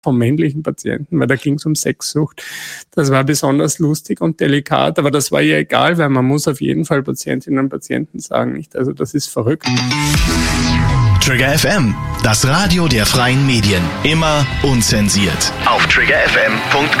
vom männlichen Patienten, weil da ging es um Sexsucht. Das war besonders lustig und delikat, aber das war ja egal, weil man muss auf jeden Fall Patientinnen und Patienten sagen, nicht? Also das ist verrückt. Trigger FM, das Radio der freien Medien. Immer unzensiert. Auf triggerfm.com.